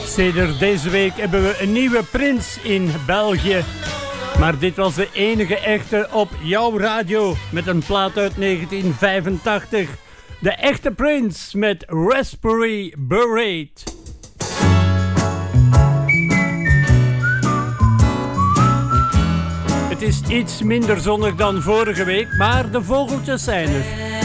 Sedert deze week hebben we een nieuwe prins in België. Maar dit was de enige echte op jouw radio met een plaat uit 1985. De echte prins met Raspberry Beret. Het is iets minder zonnig dan vorige week, maar de vogeltjes zijn er.